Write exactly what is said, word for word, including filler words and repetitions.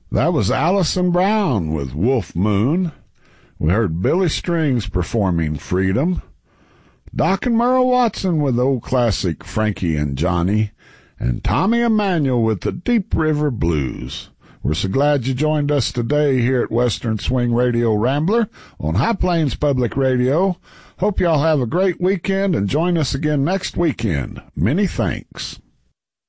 That was Allison Brown with Wolf Moon. We heard Billy Strings performing Freedom. Doc and Merle Watson with the old classic Frankie and Johnny. And Tommy Emmanuel with the Deep River Blues. We're so glad you joined us today here at Western Swing Radio Rambler on High Plains Public Radio. Hope y'all have a great weekend and join us again next weekend. Many thanks.